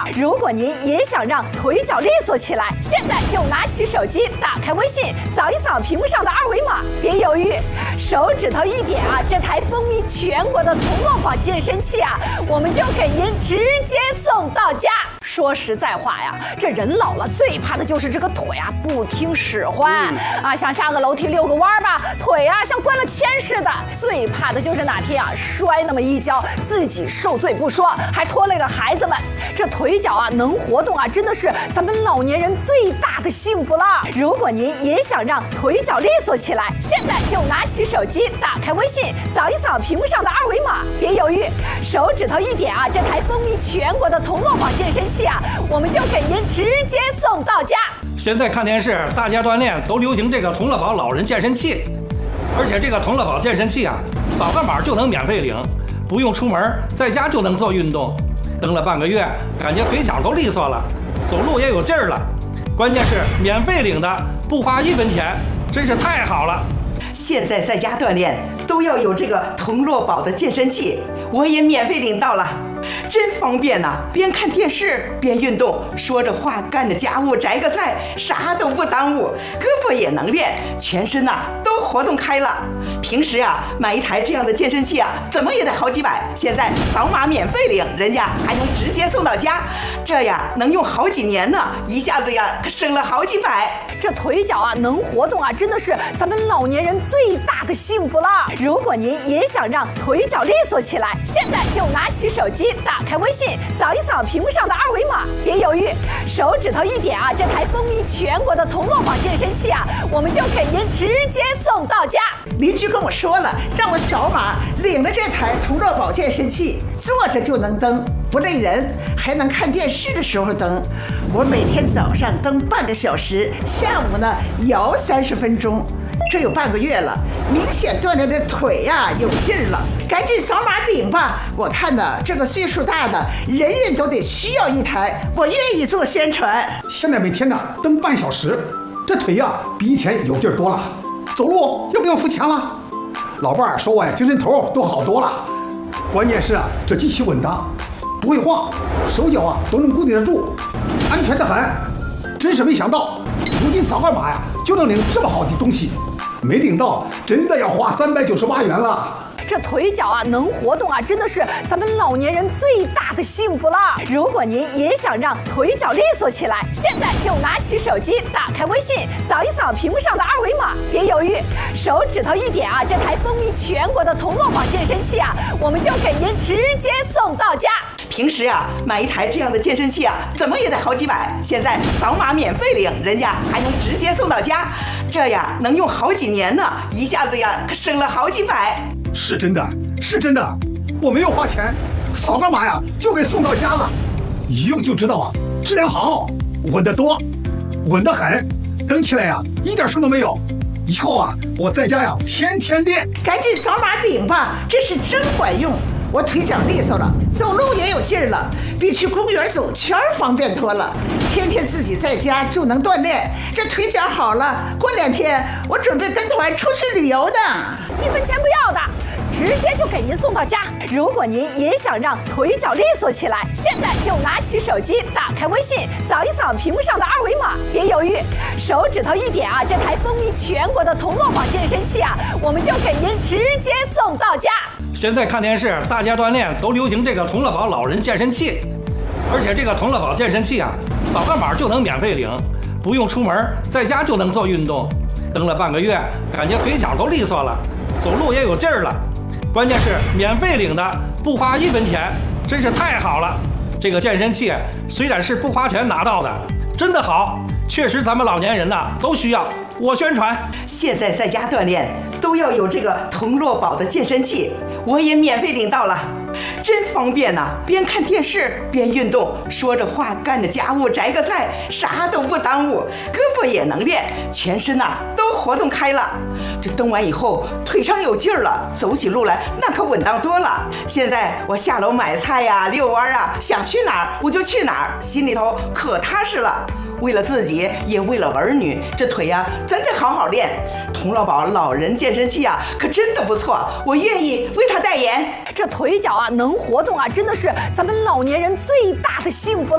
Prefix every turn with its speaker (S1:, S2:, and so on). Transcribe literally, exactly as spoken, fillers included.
S1: 如果您也想让腿脚利索起来，现在就拿起手机，打开微信，扫一扫屏幕上的二维码，别犹豫，手指头一点啊，这台风靡全国的同乐宝健身器啊，我们就给您直接送到家。说实在话呀，这人老了最怕的就是这个腿啊不听使唤、嗯、啊，想下个楼梯遛个弯吧，腿啊像灌了铅似的。最怕的就是哪天啊摔那么一跤，自己受罪不说，还拖累了孩子们。这腿脚啊能活动啊，真的是咱们老年人最大的幸福了。如果您也想让腿脚利索起来，现在就拿起手机，打开微信，扫一扫屏幕上的二维码，别犹豫，手指头一点啊，这台风靡全国的同乐宝健身器啊，我们就给您直接送到家。
S2: 现在看电视，大家锻炼都流行这个同乐宝老人健身器，而且这个同乐宝健身器啊，扫个码就能免费领，不用出门，在家就能做运动。蹬了半个月，感觉腿脚都利索了，走路也有劲儿了。关键是免费领的，不花一分钱，真是太好了。
S3: 现在在家锻炼都要有这个同乐宝的健身器，我也免费领到了，真方便呐、啊！边看电视边运动，说着话干着家务，摘个菜，啥都不耽误，胳膊也能练，全身呐、啊、都活动开了。平时啊买一台这样的健身器啊，怎么也得好几百，现在扫码免费领，人家还能直接送到家，这呀能用好几年呢，一下子呀可省了好几百。
S1: 这腿脚啊能活动啊，真的是咱们老年人最大的幸福了。如果您也想让腿脚利索起来，现在就拿起手机，打开微信，扫一扫屏幕上的二维码，别犹豫，手指头一点啊，这台风靡全国的同乐宝健身器啊，我们就给您直接送到家。
S4: 邻居跟我说了，让我扫码领了这台同乐宝健身器，坐着就能蹬，不累人，还能看电视的时候蹬。我每天早上蹬半个小时，下午呢摇三十分钟，这有半个月了，明显锻炼的腿呀、啊、有劲儿了。赶紧扫码领吧！我看呢，这个岁数大的人人都得需要一台，我愿意做宣传。
S5: 现在每天呢蹬半小时，这腿呀、啊、比以前有劲儿多了，走路又不用付钱了。老伴儿说我呀精神头都好多了，关键是啊这机器稳当，不会晃，手脚啊都能固定得住，安全得很。真是没想到，如今扫个码呀就能领这么好的东西，没领到真的要花三百九十八元了。
S1: 这腿脚啊能活动啊，真的是咱们老年人最大的幸福了。如果您也想让腿脚利索起来，现在就拿起手机，打开微信，扫一扫屏幕上的二维码，别犹豫，手指头一点啊，这台风靡全国的同乐宝健身器啊，我们就给您直接送到家。
S3: 平时啊买一台这样的健身器啊，怎么也得好几百，现在扫码免费领，人家还能直接送到家，这呀能用好几年呢，一下子呀可省了好几百。
S5: 是真的，是真的，我没有花钱，扫个码呀就给送到家了，一用就知道啊，质量好，稳得多，稳得很，蹬起来呀一点声都没有。以后啊我在家呀天天练。
S4: 赶紧扫码领吧，这是真管用。我腿脚利索了，走路也有劲儿了，比去公园走圈方便多了。天天自己在家就能锻炼，这腿脚好了，过两天我准备跟团出去旅游的。
S1: 一分钱不要的，直接就给您送到家。如果您也想让腿脚利索起来，现在就拿起手机，打开微信，扫一扫屏幕上的二维码，别犹豫，手指头一点啊，这台风靡全国的同乐宝健身器啊，我们就给您直接送到家。
S2: 现在看电视，大家锻炼都流行这个同乐宝老人健身器，而且这个同乐宝健身器啊，扫个码就能免费领，不用出门，在家就能做运动。蹬了半个月，感觉腿脚都利索了，走路也有劲儿了。关键是免费领的，不花一分钱，真是太好了。这个健身器虽然是不花钱拿到的，真的好，确实咱们老年人呐都需要。我宣传，
S3: 现在在家锻炼都要有这个同乐宝的健身器，我也免费领到了，真方便呐、啊！边看电视边运动，说着话干着家务，摘个菜，啥都不耽误，胳膊也能练，全身呐、啊、都活动开了。这蹬完以后腿上有劲儿了，走起路来那可稳当多了。现在我下楼买菜呀、遛弯啊，想去哪儿我就去哪儿，心里头可踏实了。为了自己，也为了儿女，这腿呀、啊，真得好好练。同乐宝老人健身器啊，可真的不错，我愿意为他代言。
S1: 这腿脚啊能活动啊，真的是咱们老年人最大的幸福了。